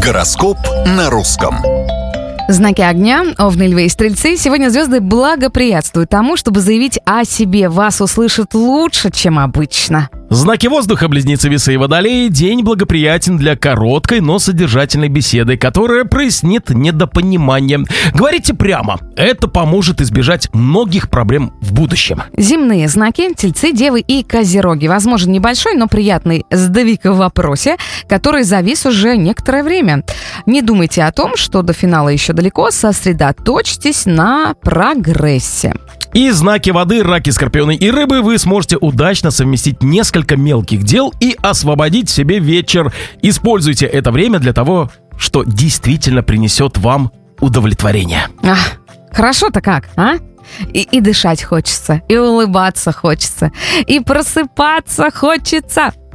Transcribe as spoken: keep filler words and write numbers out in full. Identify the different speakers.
Speaker 1: Гороскоп на русском.
Speaker 2: Знаки огня, Овны, Львы и Стрельцы. Сегодня звезды благоприятствуют тому, чтобы заявить о себе. Вас услышат лучше, чем обычно.
Speaker 3: Знаки воздуха, Близнецы, Весы и Водолеи. День благоприятен для короткой, но содержательной беседы, которая прояснит недопонимание. Говорите прямо. Это поможет избежать многих проблем в будущем.
Speaker 2: Земные знаки, Тельцы, Девы и Козероги. Возможен небольшой, но приятный сдвиг в вопросе, который завис уже некоторое время. Не думайте о том, что до финала еще далеко. Сосредоточьтесь на прогрессе.
Speaker 3: И знаки воды, Раки, Скорпионы и Рыбы, вы сможете удачно совместить несколько мелких дел и освободить себе вечер. Используйте это время для того, что действительно принесет вам удовлетворение.
Speaker 2: Ах, хорошо-то как, а? И, и дышать хочется, и улыбаться хочется, и просыпаться хочется.